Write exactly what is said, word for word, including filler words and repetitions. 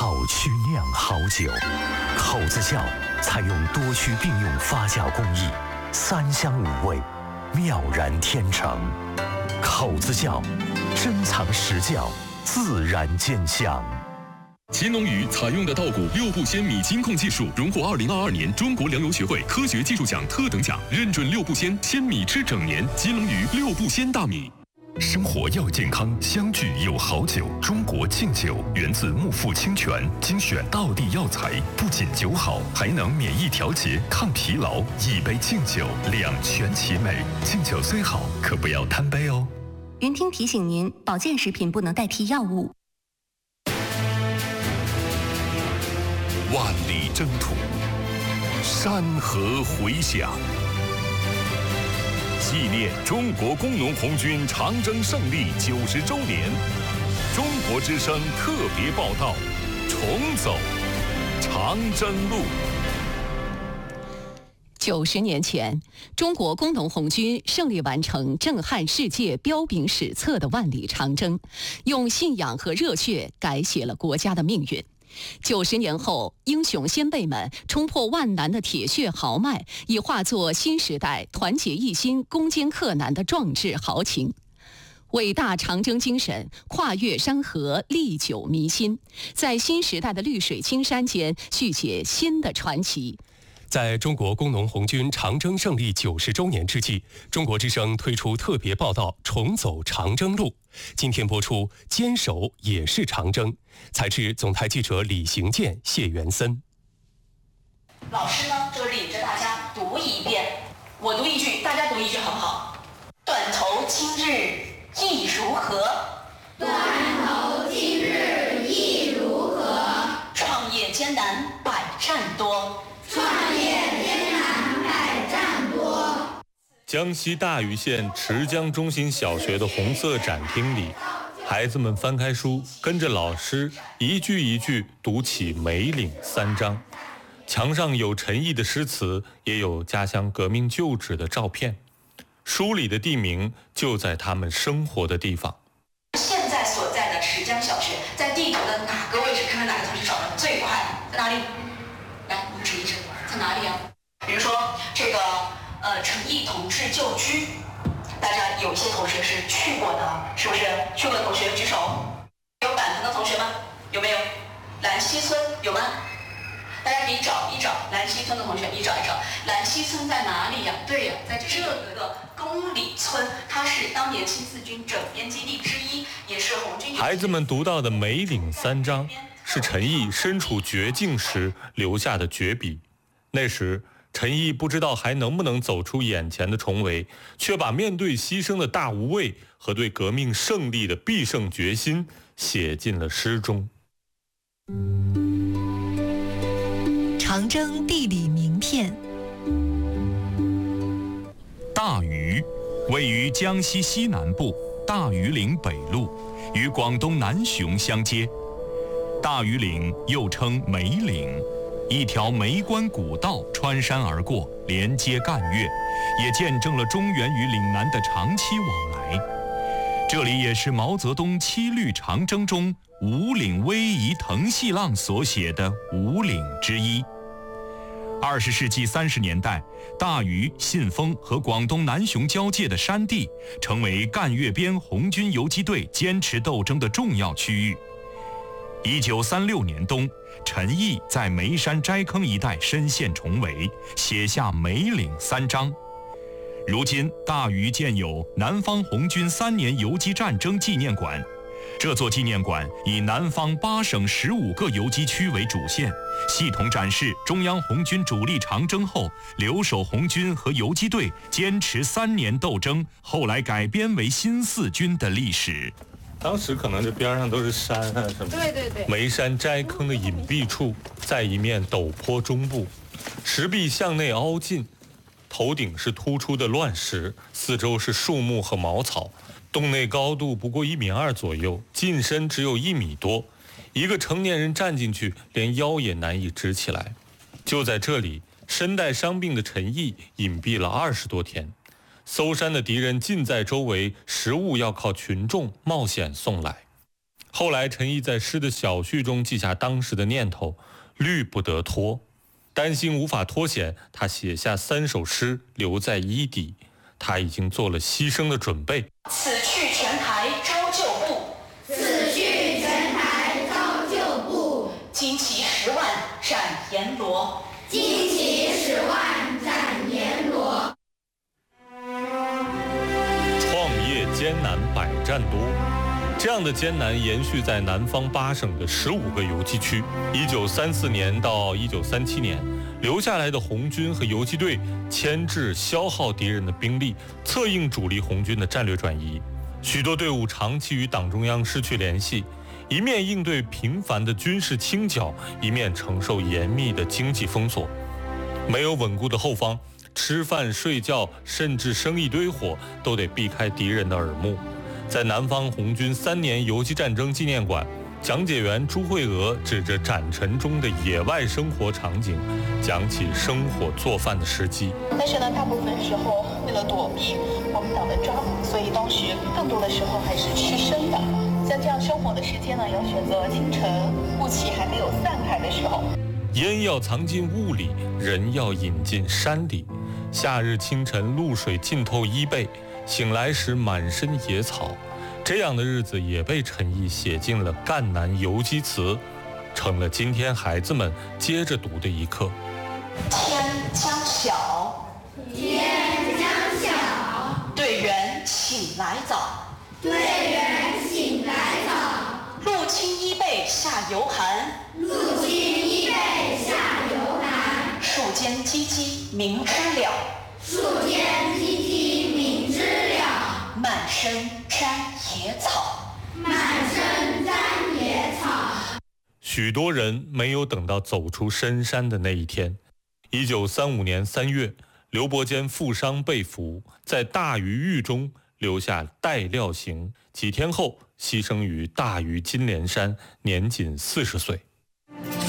好曲酿好酒。口子窖采用多区并用发酵工艺，三香五味，妙然天成。口子窖，珍藏实窖，自然见香。 乾隆鱼采用的稻谷六步鲜米金控技术，荣获二零二二年中国粮油学会科学技术奖特等奖，认准六步鲜鲜米吃整年。乾隆鱼六步鲜大米。 生活要健康，相聚有好酒。中国敬酒源自木富清泉，精选道地药材，不仅酒好，还能免疫调节、抗疲劳。一杯敬酒，两全其美。敬酒虽好，可不要贪杯哦。 云听提醒您，保健食品不能代替药物。 万里征途，山河回响。纪念中国工农红军长征胜利九十周年，中国之声特别报道：重走长征路。 九十年前，中国工农红军胜利完成震撼世界、彪炳史册的万里长征，用信仰和热血改写了国家的命运。九十年后，英雄先辈们冲破万难的铁血豪迈，已化作新时代团结一心、攻坚克难的壮志豪情。伟大长征精神跨越山河，历久弥新，在新时代的绿水青山间续写新的传奇。 在中国工农红军长征胜利九十周年之际，中国之声推出特别报道《重走长征路》。今天播出《坚守也是长征》，采自总台记者李行健、谢元森。 老师呢，就领着大家读一遍，我读一句，大家读一句，好不好？短头今日意如何？ 短头今日意如何？ 创业艰难百战多。 创业艰难百战多。 江西大余县池江中心小学的红色展厅里，孩子们翻开书，跟着老师一句一句读起《梅岭三章》。墙上有陈毅的诗词，也有家乡革命旧址的照片。书里的地名就在他们生活的地方。 现在所在的池江小学在地图的哪个位置？看看哪个同学找的最快，在哪里？来，你指一指，在哪里啊？比如说这个呃陈毅同志旧居，大家有一些同学是去过的，是不是？去过的同学举手。有板藤的同学吗？有没有？兰溪村有吗？大家可以找一找兰溪村的同学，你找一找兰溪村在哪里呀？对呀，在这个公里村，它是当年新四军整编基地之一，也是红军。 孩子们读到的《梅岭三章》是陈毅身处绝境时留下的绝笔。那时陈毅不知道还能不能走出眼前的重围，却把面对牺牲的大无畏和对革命胜利的必胜决心写进了诗中。 长征地理名片。 大余位于江西西南部大余岭北麓，与广东南雄相接。大余岭又称梅岭，一条梅关古道穿山而过，连接赣粤，也见证了中原与岭南的长期往来。这里也是毛泽东七律长征中五岭逶迤腾细浪所写的五岭之一。二十世纪三十年代，大余、信丰和广东南雄交界的山地，成为赣粤边红军游击队坚持斗争的重要区域。一九三六年冬，陈毅在梅山斋坑一带深陷重围，写下《梅岭三章》。如今，大余建有南方红军三年游击战争纪念馆。这座纪念馆以南方八省十五个游击区为主线，系统展示中央红军主力长征后留守红军和游击队坚持三年斗争，后来改编为新四军的历史。 当时可能这边上都是山啊什么的。 对对对。 梅山斋坑的隐蔽处，在一面陡坡中部，石壁向内凹进，头顶是突出的乱石，四周是树木和茅草。洞内高度不过一米二左右，进深只有一米多，一个成年人站进去，连腰也难以直起来。就在这里，身带伤病的陈毅隐蔽了二十多天，搜山的敌人近在周围，食物要靠群众冒险送来。 后来陈毅在诗的小序中记下当时的念头：虑不得脱，担心无法脱险，他写下三首诗留在衣底。他已经做了牺牲的准备。 此去泉台招旧部， 此去泉台招旧部。 旌旗十万斩阎罗， 旌旗十万斩阎罗。 创业艰难百战多，这样的艰难延续在南方八省的十五个游击区。一九三四年到一九三七年，留下来的红军和游击队牵制消耗敌人的兵力，策应主力红军的战略转移。许多队伍长期与党中央失去联系，一面应对频繁的军事清剿，一面承受严密的经济封锁。没有稳固的后方，吃饭睡觉甚至生一堆火都得避开敌人的耳目。在南方红军三年游击战争纪念馆，讲解员朱慧娥指着展陈中的野外生活场景，讲起生火做饭的时机。 但是呢，大部分时候为了躲避我们党的抓捕，所以当时更多的时候还是吃生的。像这样生火的时间呢，要选择清晨雾气还没有散开的时候。 烟要藏进雾里，人要引进山里。夏日清晨，露水浸透衣背，醒来时满身野草。这样的日子也被陈毅写进了《赣南游击词》，成了今天孩子们接着读的一课。 天将晓， 天将晓， 队员醒来早， 队员醒来早。 露清衣背下犹寒， 露清衣背下犹寒。 树间唧唧鸣知了， 树间唧唧鸣知了。 满身沾野草， 满身沾野草。 许多人没有等到走出深山的那一天。一九三五年三月，刘伯坚负伤被俘，在大余狱中留下待料刑，几天后牺牲于大余金莲山，年仅四十岁。